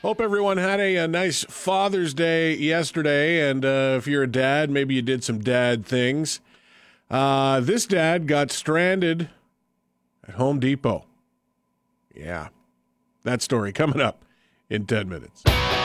Hope everyone had a nice Father's Day yesterday, and if you're a dad, maybe you did some dad things. This dad got stranded at Home Depot. Yeah, that story coming up in 10 minutes.